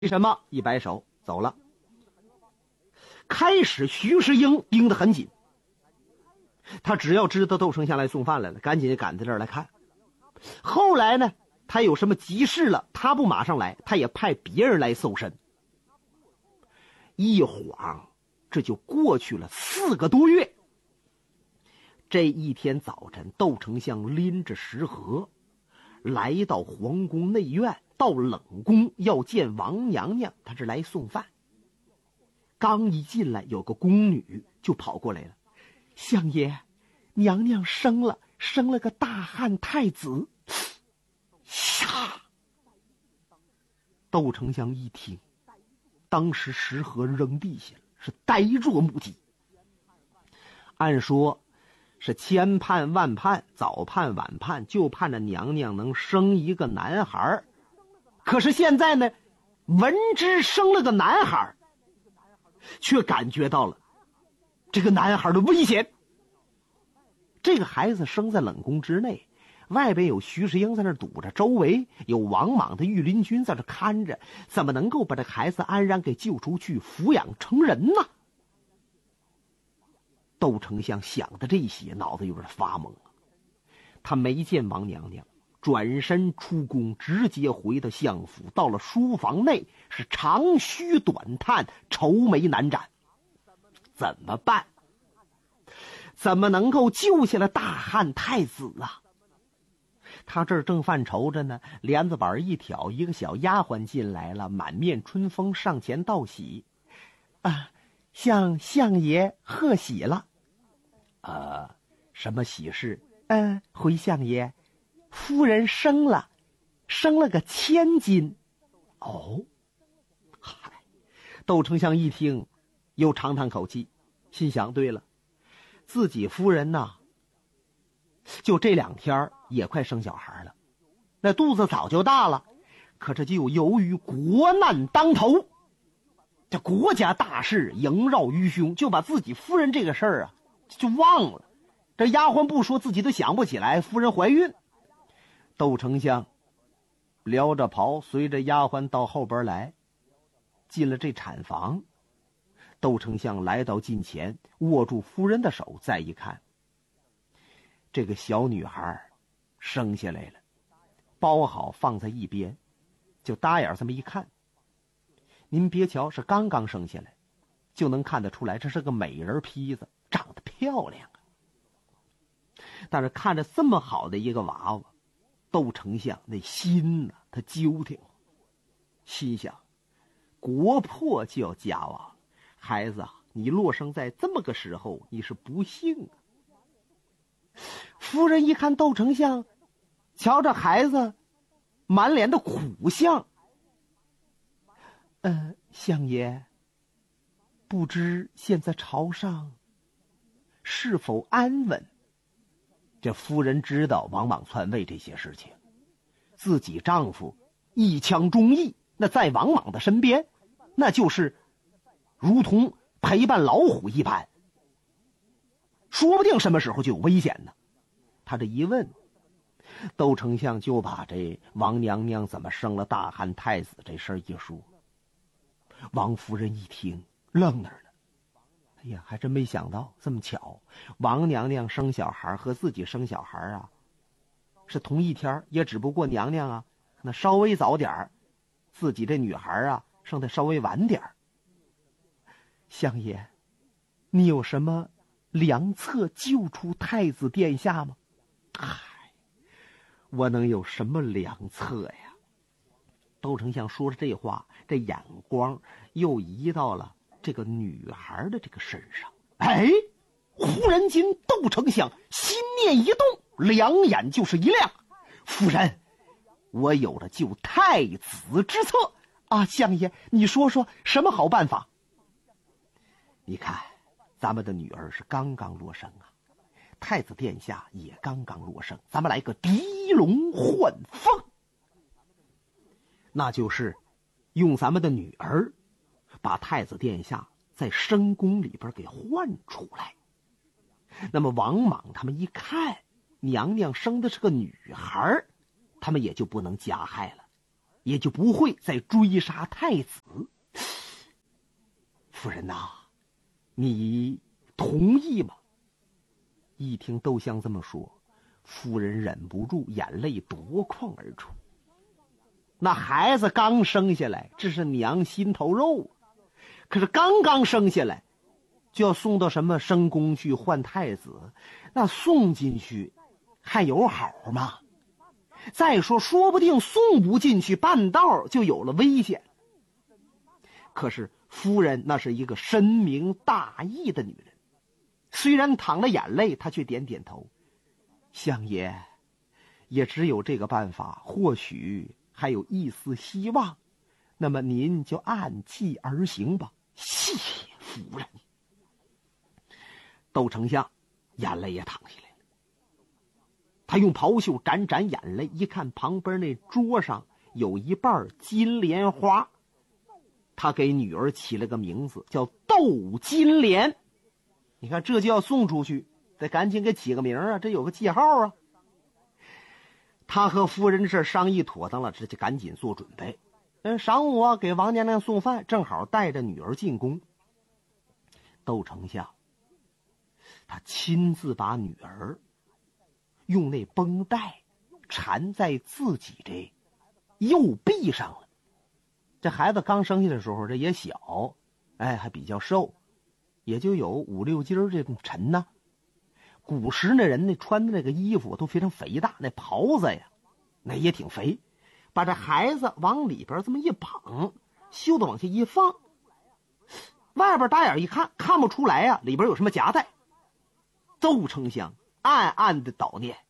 什么？一摆手走了。开始徐世英盯得很紧，他只要知道窦丞相来送饭来了，赶紧赶在这儿来看。后来呢，他有什么急事了，他不马上来，他也派别人来搜身。一晃这就过去了4个多月。这一天早晨，窦丞相拎着食盒来到皇宫内院，到冷宫要见王娘娘，他是来送饭。刚一进来，有个宫女就跑过来了：“相爷，娘娘生了个大汉太子。”呀！窦丞相一听，当时食盒扔地下了，是呆若木鸡。按说是千盼万盼，早盼晚盼，就盼着娘娘能生一个男孩。可是现在呢，闻之生了个男孩，却感觉到了这个男孩的危险。这个孩子生在冷宫之内，外边有徐世英在那堵着，周围有王莽的御林军在这看着，怎么能够把这孩子安然给救出去，抚养成人呢？窦丞相想的这些，脑子有点发懵了。他没见王娘娘，转身出宫，直接回到相府。到了书房内，是长吁短叹，愁眉难展。怎么办？怎么能够救下了大汉太子啊？他这儿正犯愁着呢，帘子板一挑，一个小丫鬟进来了，满面春风，上前道喜：“向相爷贺喜了。”什么喜事？回相爷，夫人生了个千金。哦，嗨！窦丞相一听，又长叹口气，心想：对了，自己夫人呐，就这2天也快生小孩了，那肚子早就大了，可这就由于国难当头，这国家大事萦绕于胸，就把自己夫人这个事儿就忘了。这丫鬟不说，自己都想不起来夫人怀孕。窦丞相撩着袍，随着丫鬟到后边来，进了这产房。窦丞相来到近前，握住夫人的手，再一看，这个小女孩生下来了，包好放在一边，就搭眼这么一看，您别瞧是刚刚生下来，就能看得出来这是个美人坯子，长得漂亮啊。但是看着这么好的一个娃娃，窦丞相那心呢，他揪挺，心想：国破就要家亡，孩子啊，你落生在这么个时候，你是不幸啊。夫人一看窦丞相，瞧着孩子满脸的苦相，相爷，不知现在朝上是否安稳？这夫人知道王莽篡位这些事情，自己丈夫一腔忠义，那在王莽的身边，那就是如同陪伴老虎一般，说不定什么时候就有危险呢。他这一问，窦丞相就把这王娘娘怎么生了大汉太子这事儿一说。王夫人一听，愣那儿了。哎呀，还真没想到这么巧，王娘娘生小孩和自己生小孩是同一天，也只不过娘娘那稍微早点，自己这女孩生得稍微晚点。相爷，你有什么良策救出太子殿下吗？我能有什么良策呀？窦丞相说着这话，这眼光又移到了这个女孩的这个身上。忽然间窦丞相心念一动，两眼就是一亮。夫人，我有了救太子之策相爷，你说说什么好办法？你看咱们的女儿是刚刚落生太子殿下也刚刚落生，咱们来个狄龙换凤，那就是用咱们的女儿把太子殿下在深宫里边给换出来。那么王莽他们一看娘娘生的是个女孩，他们也就不能加害了。 也就不会再追杀太子。夫人呐，你同意吗？一听窦相这么说，夫人忍不住眼泪夺眶而出。那孩子刚生下来，这是娘心头肉，可是刚刚生下来就要送到什么深宫去换太子，那送进去还有好吗？再说说不定送不进去，半道就有了危险。可是夫人那是一个深明大义的女人，虽然淌了眼泪，她却点点头。相爷，也只有这个办法，或许还有一丝希望，那么您就按计而行吧。谢夫人。窦丞相眼泪也淌下来了，他用袍袖沾沾眼泪，一看旁边那桌上有一瓣金莲花，他给女儿起了个名字叫窦金莲。你看这就要送出去，得赶紧给起个名啊，这有个记号啊。他和夫人这商议妥当了，这就赶紧做准备。晌午啊，给王娘娘送饭，正好带着女儿进宫。窦丞相他亲自把女儿用那绷带缠在自己这右臂上了。这孩子刚生下的时候，这也小，还比较瘦，也就有5、6斤这种沉呢。古时那人穿的那个衣服都非常肥大，那袍子呀那也挺肥，把这孩子往里边这么一绑，袖子往下一放，外边打眼一看，看不出来呀，里边有什么夹带。窦丞相暗暗的祷念，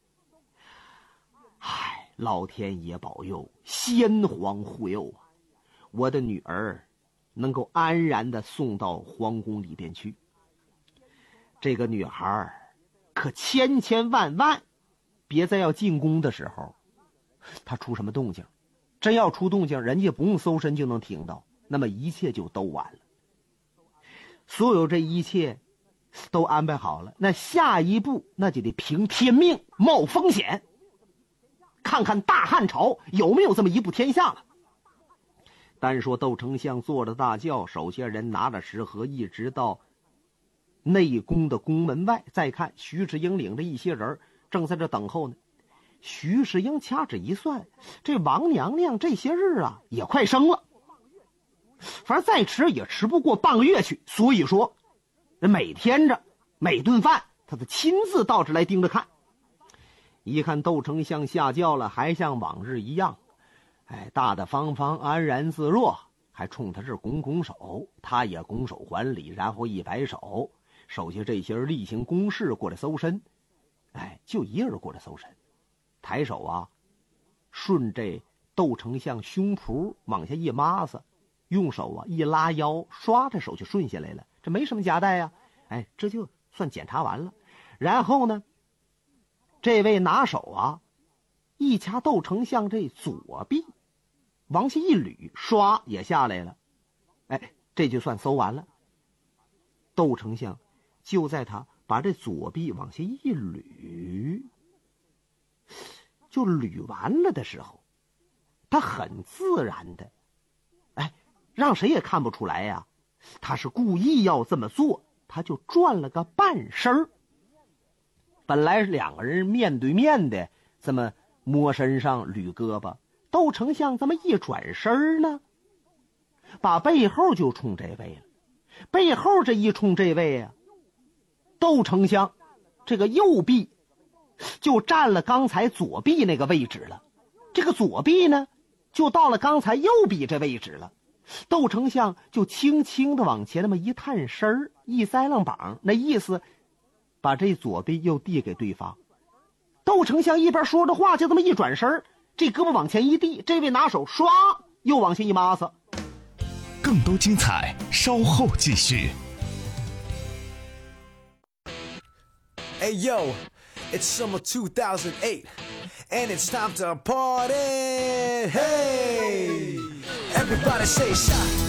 老天爷保佑，先皇护佑啊，我的女儿能够安然的送到皇宫里边去。这个女孩可千千万万别在要进宫的时候她出什么动静，真要出动静，人家不用搜身就能听到，那么一切就都完了。所有这一切都安排好了，那下一步那就得凭天命冒风险，看看大汉朝有没有这么一步天下了。单说窦丞相坐着大轿，手下人拿着食盒，一直到内宫的宫门外，再看徐世英领着一些人正在这等候呢。徐世英掐指一算，这王娘娘这些日啊也快生了，反正再迟也迟不过半个月去，所以说每天着每顿饭他都亲自到这来盯着看。一看窦丞相下轿了，还像往日一样，大大方方安然自若，还冲他这拱拱手，他也拱手还礼，然后一摆手，手下这些人例行公事过来搜身。就一人过来搜身，抬手啊顺这窦丞相胸脯往下一抹子，用手啊一拉腰，刷着手就顺下来了，这没什么夹带呀。这就算检查完了。然后呢，这位拿手啊一掐窦丞相这左臂，往下一捋，刷也下来了。这就算搜完了。窦丞相就在他把这左臂往下一捋，就捋完了的时候，他很自然的让谁也看不出来呀，他是故意要这么做，他就转了个半身。本来两个人面对面的这么摸身上捋胳膊，窦丞相这么一转身呢，把背后就冲这位了。背后这一冲这位啊，窦丞相这个右臂就占了刚才左臂那个位置了，这个左臂呢就到了刚才右臂这位置了。窦丞相就轻轻的往前那么一探身，一塞楞膀，那意思把这左臂又递给对方。窦丞相一边说着话，就这么一转身，这胳膊往前一递，这位拿手唰又往下一抹子。 更多精彩稍后继续。 Hey yo, it's summer 2008 and it's time to party. Hey, everybody say shot.